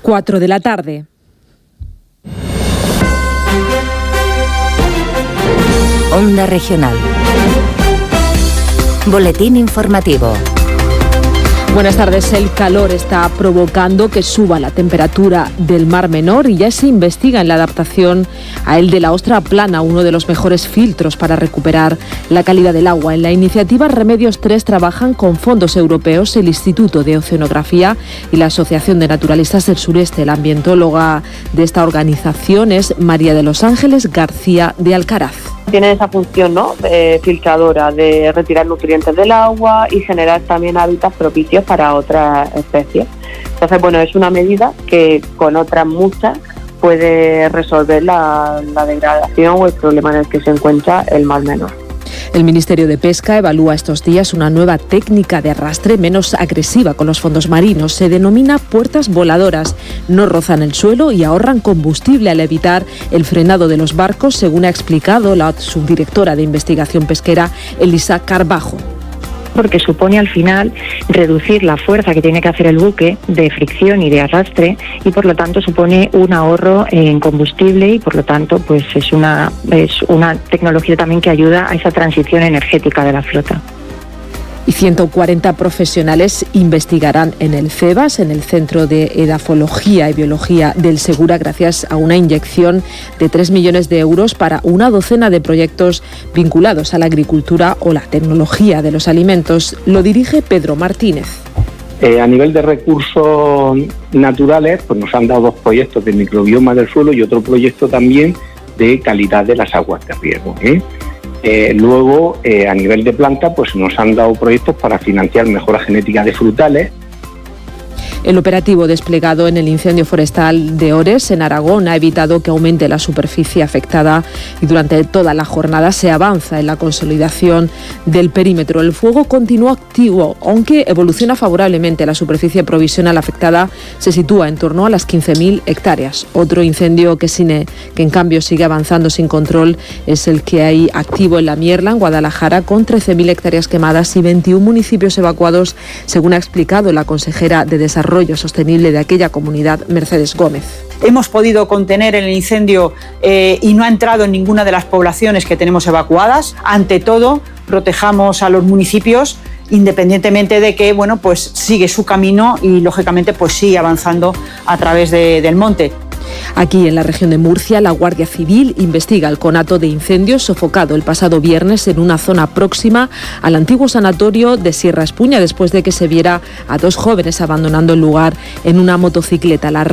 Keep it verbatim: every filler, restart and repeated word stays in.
cuatro de la tarde. Onda Regional. Boletín informativo. Buenas tardes. El calor está provocando que suba la temperatura del Mar Menor y ya se investiga en la adaptación a él de la ostra plana, uno de los mejores filtros para recuperar la calidad del agua. En la iniciativa Remedios tres trabajan con fondos europeos el Instituto de Oceanografía y la Asociación de Naturalistas del Sureste. La ambientóloga de esta organización es María de los Ángeles García de Alcaraz. Tiene esa función, ¿no?, eh, filtradora, de retirar nutrientes del agua y generar también hábitats propicios para otras especies. Entonces, bueno, es una medida que con otras muchas puede resolver la, la degradación o el problema en el que se encuentra el Mar Menor. El Ministerio de Pesca evalúa estos días una nueva técnica de arrastre menos agresiva con los fondos marinos. Se denomina puertas voladoras. No rozan el suelo y ahorran combustible al evitar el frenado de los barcos, según ha explicado la subdirectora de Investigación Pesquera, Elisa Carbajo. Porque supone al final reducir la fuerza que tiene que hacer el buque de fricción y de arrastre y por lo tanto supone un ahorro en combustible y por lo tanto pues es una, es una tecnología también que ayuda a esa transición energética de la flota. Y ciento cuarenta profesionales investigarán en el CEBAS, en el Centro de Edafología y Biología del Segura, gracias a una inyección de tres millones de euros para una docena de proyectos vinculados a la agricultura o la tecnología de los alimentos. Lo dirige Pedro Martínez. Eh, a nivel de recursos naturales, pues nos han dado dos proyectos de microbioma del suelo y otro proyecto también de calidad de las aguas de riego, ¿eh? Eh, luego, eh, a nivel de planta, pues nos han dado proyectos para financiar mejora genética de frutales. El operativo desplegado en el incendio forestal de Ores, en Aragón, ha evitado que aumente la superficie afectada y durante toda la jornada se avanza en la consolidación del perímetro. El fuego continúa activo, aunque evoluciona favorablemente. La superficie provisional afectada se sitúa en torno a las quince mil hectáreas. Otro incendio que, sin, que en cambio sigue avanzando sin control es el que hay activo en La Mierla, en Guadalajara, con trece mil hectáreas quemadas y veintiún municipios evacuados, según ha explicado la consejera de Desarrollo Sostenible de aquella comunidad, Mercedes Gómez. Hemos podido contener el incendio eh, y no ha entrado en ninguna de las poblaciones que tenemos evacuadas. Ante todo, protejamos a los municipios independientemente de que, bueno, pues sigue su camino y lógicamente pues sigue avanzando a través de, del monte. Aquí en la región de Murcia, la Guardia Civil investiga el conato de incendios sofocado el pasado viernes en una zona próxima al antiguo sanatorio de Sierra Espuña, después de que se viera a dos jóvenes abandonando el lugar en una motocicleta. La